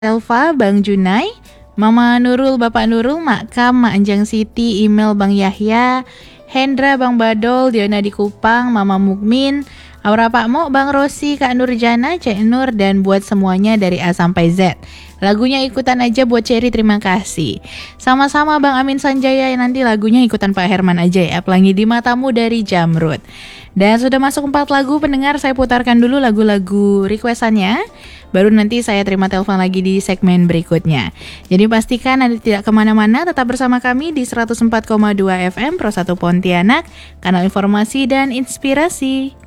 Elva, Bang Junai, Mama Nurul, Bapak Nurul, Mak Kam, Mak Anjang Siti, Email Bang Yahya, Hendra, Bang Badol, Diona di Kupang, Mama Mukmin, Aura Pak Mo, Bang Rosi, Kak Nurjana, Cek Nur, dan buat semuanya dari A sampai Z. Lagunya ikutan aja buat Cherry, terima kasih. Sama-sama Bang Amin Sanjaya, nanti lagunya ikutan Pak Herman aja ya, Pelangi di Matamu dari Jamrud. Dan sudah masuk 4 lagu, pendengar saya putarkan dulu lagu-lagu requestannya. Baru nanti saya terima telepon lagi di segmen berikutnya. Jadi pastikan Anda tidak kemana-mana, tetap bersama kami di 104,2 FM Pro 1 Pontianak, kanal informasi dan inspirasi.